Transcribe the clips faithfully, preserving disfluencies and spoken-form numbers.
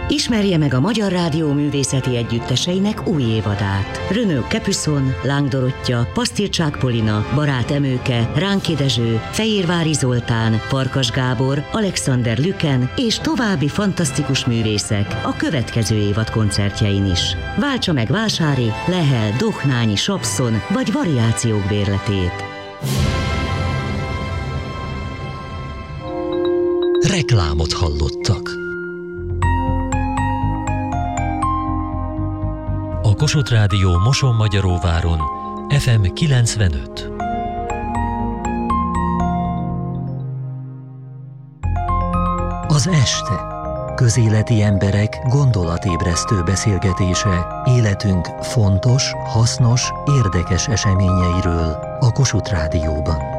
Ismerje meg a Magyar Rádió művészeti együtteseinek új évadát. Renaud Capuçon, Láng Dorottya, Pasztilcsák Polina, Barát Emőke, Ránki Dezső, Fejérvári Zoltán, Farkas Gábor, Alexander Lüken és további fantasztikus művészek a következő évad koncertjein is. Váltsa meg Vásári, Lehel, Dohnányi, Sapszon vagy variációk bérletét. Reklámot hallottak. A Kossuth Rádió Moson-Magyaróváron ef em kilencvenöt. Az este. Közéleti emberek gondolatébresztő beszélgetése életünk fontos, hasznos, érdekes eseményeiről a Kossuth Rádióban.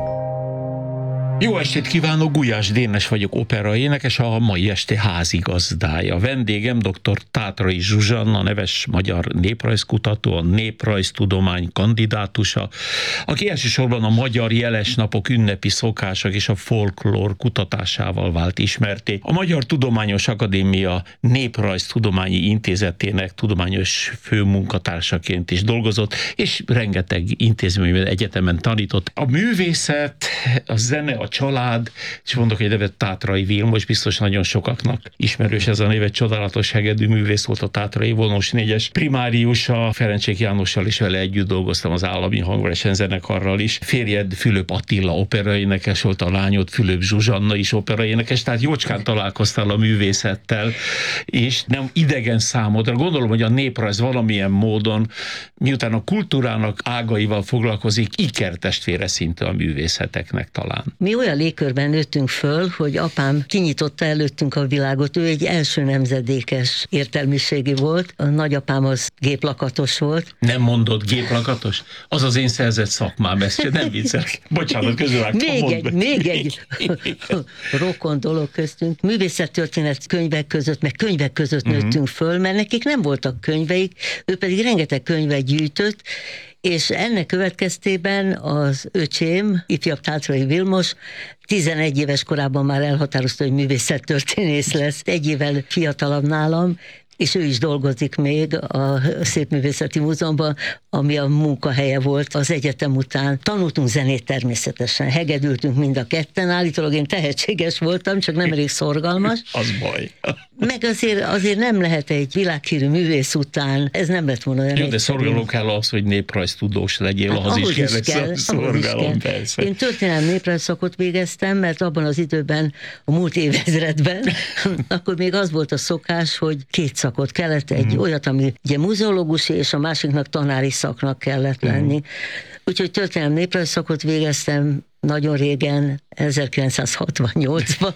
Jó estét kívánok, Gulyás Dénes vagyok, operaénekes, a mai este házigazdája. Vendégem dr. Tátrai Zsuzsanna, neves magyar néprajzkutató, a néprajztudomány kandidátusa, aki elsősorban a magyar jeles napok, ünnepi szokások és a folklór kutatásával vált ismerté. A Magyar Tudományos Akadémia Néprajztudományi Intézetének tudományos főmunkatársaként is dolgozott, és rengeteg intézményben, egyetemen tanított. A művészet, a zene, a család, és mondok egy nevet, Tátrai Vilmos, biztos nagyon sokaknak ismerős ez a név, egy csodálatos hegedű művész volt, a Tátrai Vilmos négyes primáriusa, Ferencsék Jánossal is vele együtt dolgoztam, az Állami Hangversenyzenekarral is. Férjed Fülöp Attila operaénekes volt, a lányod Fülöp Zsuzsanna is operaénekes, tehát jócskán találkoztál a művészettel, és nem idegen számodra. Gondolom, hogy a néprajz valamilyen módon, miután a kultúrának ágaival foglalkozik, ikertestvére szinte a művészeteknek talán. Mi olyan légkörben nőttünk föl, hogy apám kinyitotta előttünk a világot. Ő egy első nemzedékes értelmiségi volt. A nagyapám az géplakatos volt. Nem mondod géplakatos? Az az én szerzett szakmám, ezt nem viccelek. Bocsánat, közülvágtam. Még egy, még egy rokon dolog köztünk. Művészettörténet könyvek között, meg könyvek között uh-huh. nőttünk föl, mert nekik nem voltak könyveik, ő pedig rengeteg könyvet gyűjtött, és ennek következtében az öcsém, ifjabb Tátrai Vilmos, tizenegy éves korában már elhatározta, hogy művészettörténész lesz, egy évvel fiatalabb nálam, és ő is dolgozik még a Szépművészeti Múzeumban, ami a munkahelye volt az egyetem után. Tanultunk zenét természetesen, hegedültünk mind a ketten, állítólag én tehetséges voltam, csak nem elég szorgalmas. Az baj. Meg azért, azért nem lehet egy világhírű művész után, ez nem lett volna olyan. Jó, de szorgalom kell az, hogy néprajztudós legyél, hát, ahhoz is kell, is kell szorgalom, persze. Én történelmi néprajzszakot végeztem, mert abban az időben, a múlt évezredben, akkor még az volt a szokás, hogy két szakot kellett, egy mm. olyat, ami ugye muzeológusi, és a másiknak tanári szaknak kellett lenni. Mm. Úgyhogy történelmi néprajzszakot végeztem, nagyon régen, ezerkilencszázhatvannyolcban,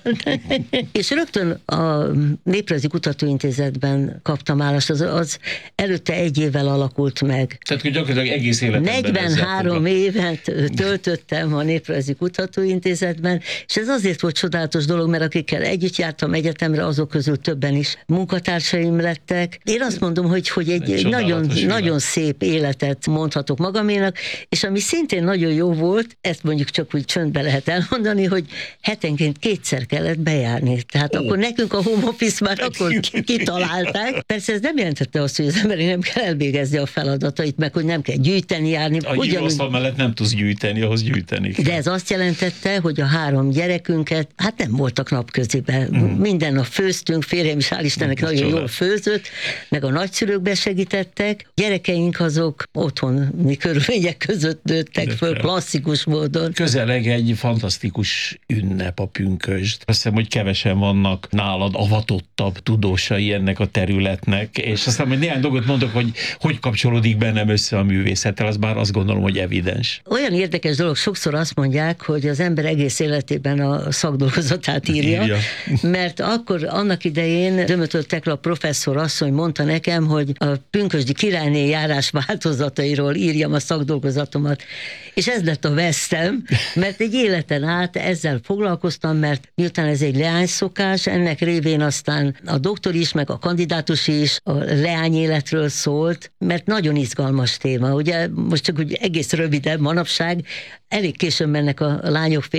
és rögtön a Néprajzi Kutatóintézetben kaptam állást, az, az előtte egy évvel alakult meg. Tehát, hogy gyakorlatilag egész életemben negyvenhárom évet töltöttem a Néprajzi Kutatóintézetben, és ez azért volt csodálatos dolog, mert akikkel együtt jártam egyetemre, azok közül többen is munkatársaim lettek. Én azt mondom, hogy, hogy egy, egy nagyon, nagyon szép életet mondhatok magaménak, és ami szintén nagyon jó volt, ezt mondjuk csak úgy csöndbe lehet elmondani, hogy hetenként kétszer kellett bejárni. Tehát oh. akkor nekünk a home office már akkor kitalálták. Persze ez nem jelentette azt, hogy az emberi nem kell elvégezni a feladatait, meg hogy nem kell gyűjteni, járni. A íróasztal mellett nem tudsz gyűjteni, ahhoz gyűjteni kell. De ez azt jelentette, hogy a három gyerekünket, hát nem voltak napköziben. Mm. Minden nap főztünk, férjem is hál' Istennek nagyon csodál. Jól főzött, meg a nagyszülők besegítettek. Gyerekeink azok otthoni körülmények között nőttek föl, klasszikus módon. Közeleg egy fantasztikus ünnep a pünkösd. Azt hiszem, hogy kevesen vannak nálad avatottabb tudósai ennek a területnek, és aztán, hogy néhány dolgot mondok, hogy hogy kapcsolódik bennem össze a művészettel, az bár azt gondolom, hogy evidens. Olyan érdekes dolog, sokszor azt mondják, hogy az ember egész életében a szakdolgozatát írja, írja. Mert akkor annak idején Dömötör Tekla professzor asszony mondta nekem, hogy a pünkösdi királyné járás változatairól írjam a szakdolgozatomat, és ez lett a vesztem, mert egy életen át ezzel foglalkoztam, mert miután ez egy leányszokás, ennek révén aztán a doktor is, meg a kandidátus is a leányéletről szólt, mert nagyon izgalmas téma. Ugye most csak úgy egész röviden manapság, elég későn mennek a lányok